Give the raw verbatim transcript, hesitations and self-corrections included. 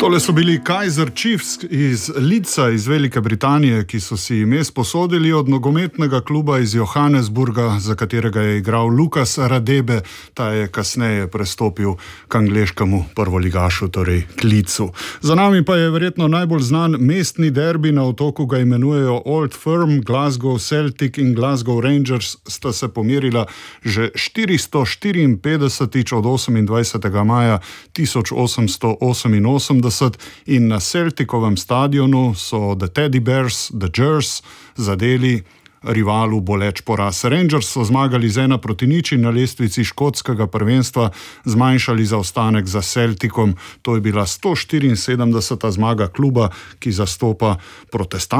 Tole so bili Kaizer Chiefs iz Leedsa, iz Velike Britanije, ki so si ime sposodili od nogometnega kluba iz Johannesburga, za katerega je igral Lukas Radebe. Ta je kasneje prestopil k angleškemu prvoligašu, torej k Leedsu. Za nami pa je verjetno najbolj znan mestni derbi, na otoku ga imenujejo Old Firm. Glasgow Celtic in Glasgow Rangers sta se pomerila že štiristo štiriinpetdesetič od osemindvajsetega maja tisoč osemsto oseminosemdeset in na Celticovem stadionu so The Teddy Bears, The Gers, zadeli rivalu boleč poraz. Rangers so zmagali z ena proti nič in na lestvici škotskega prvenstva zmanjšali zaostanek za Celticom. To je bila sto štiriinsedemdeseta zmaga kluba, ki zastopa protestantsko